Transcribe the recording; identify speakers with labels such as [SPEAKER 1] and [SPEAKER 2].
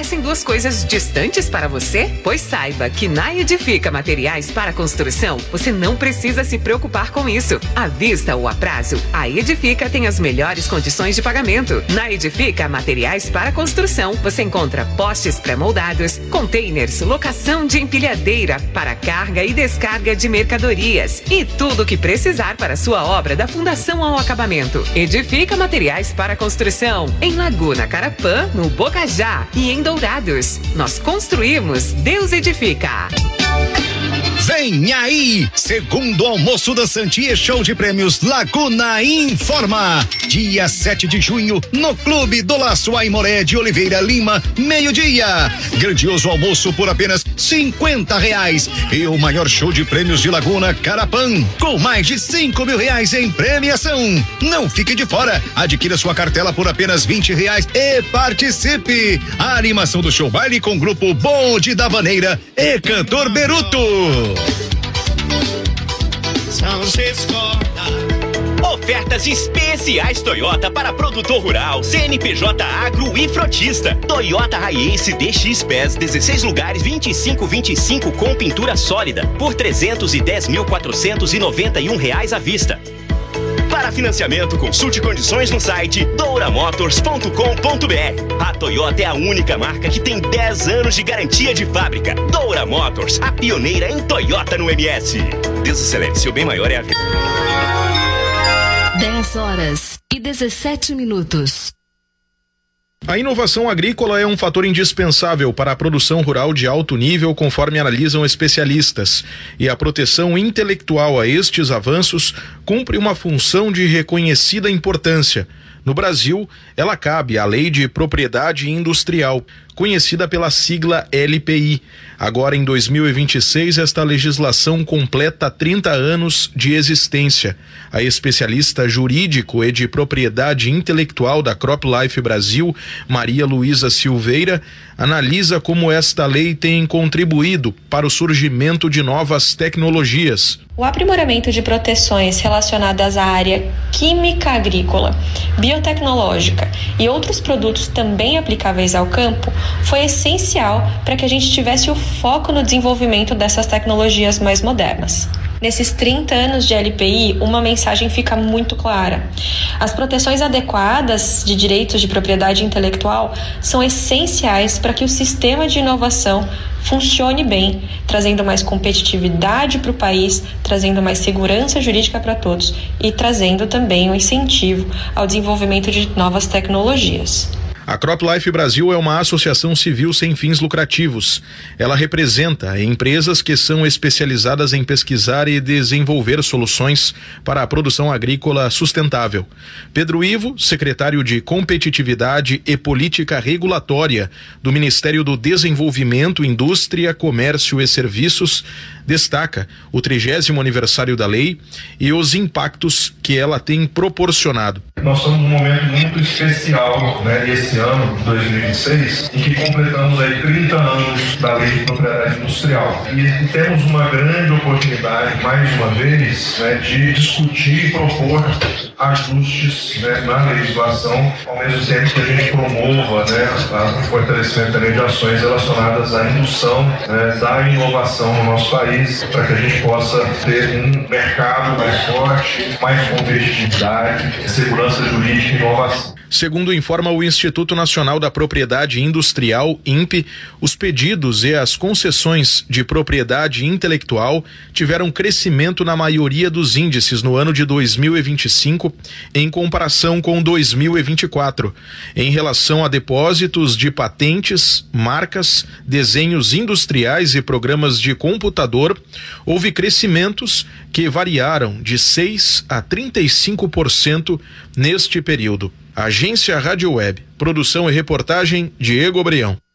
[SPEAKER 1] Parecem duas coisas distantes para você? Pois saiba que na Edifica Materiais para Construção, você não precisa se preocupar com isso. À vista ou a prazo, a Edifica tem as melhores condições de pagamento. Na Edifica Materiais para Construção, você encontra postes pré-moldados, containers, locação de empilhadeira para carga e descarga de mercadorias e tudo o que precisar para sua obra da fundação ao acabamento. Edifica Materiais para Construção, em Laguna Carapã, no Bocajá e em Dourados. Nós construímos, Deus edifica.
[SPEAKER 2] Vem aí, segundo almoço da Santia Show de Prêmios Laguna Informa. Dia 7 de junho, no Clube do Laço Aimoré de Oliveira Lima, meio-dia. Grandioso almoço por apenas R$50. E o maior show de prêmios de Laguna Carapã, com mais de R$5.000 em premiação. Não fique de fora. Adquira sua cartela por apenas R$20 e participe. A animação do show baile com o grupo Bonde da Vaneira e cantor Beruto.
[SPEAKER 3] Ofertas especiais Toyota para produtor rural, CNPJ agro e frotista. Toyota Hiace DX Pass, 16 lugares, 25 com pintura sólida por R$310.491 à vista. Para financiamento, consulte condições no site douramotors.com.br. A Toyota é a única marca que tem 10 anos de garantia de fábrica. Doura Motors, a pioneira em Toyota no MS. Desacelere, seu bem maior é a vida.
[SPEAKER 4] 10h17.
[SPEAKER 5] A inovação agrícola é um fator indispensável para a produção rural de alto nível, conforme analisam especialistas, e a proteção intelectual a estes avanços cumpre uma função de reconhecida importância. No Brasil, ela cabe à Lei de Propriedade Industrial, conhecida pela sigla LPI. Agora, em 2026, esta legislação completa 30 anos de existência. A especialista jurídico e de propriedade intelectual da CropLife Brasil, Maria Luísa Silveira, analisa como esta lei tem contribuído para o surgimento de novas tecnologias.
[SPEAKER 6] O aprimoramento de proteções relacionadas à área química agrícola, biotecnológica e outros produtos também aplicáveis ao campo foi essencial para que a gente tivesse o foco no desenvolvimento dessas tecnologias mais modernas. Nesses 30 anos de LPI, uma mensagem fica muito clara. As proteções adequadas de direitos de propriedade intelectual são essenciais para que o sistema de inovação funcione bem, trazendo mais competitividade para o país, trazendo mais segurança jurídica para todos e trazendo também um incentivo ao desenvolvimento de novas tecnologias.
[SPEAKER 5] A CropLife Brasil é uma associação civil sem fins lucrativos. Ela representa empresas que são especializadas em pesquisar e desenvolver soluções para a produção agrícola sustentável. Pedro Ivo, secretário de Competitividade e Política Regulatória do Ministério do Desenvolvimento, Indústria, Comércio e Serviços, destaca o 30º aniversário da lei e os impactos que ela tem proporcionado.
[SPEAKER 7] Nós estamos num momento muito especial, esse ano de 2026, em que completamos aí 30 anos da Lei de Propriedade Industrial. E temos uma grande oportunidade, mais uma vez, de discutir e propor ajustes na legislação, ao mesmo tempo que a gente promova o fortalecimento de ações relacionadas à indução da inovação no nosso país, para que a gente possa ter um mercado mais forte, mais competitividade, segurança jurídica e inovação.
[SPEAKER 5] Segundo informa o Instituto Nacional da Propriedade Industrial, INPE, os pedidos e as concessões de propriedade intelectual tiveram crescimento na maioria dos índices no ano de 2025, em comparação com 2024. Em relação a depósitos de patentes, marcas, desenhos industriais e programas de computador, houve crescimentos que variaram de 6% a 35% neste período. Agência Rádio Web. Produção e reportagem Diego Breão.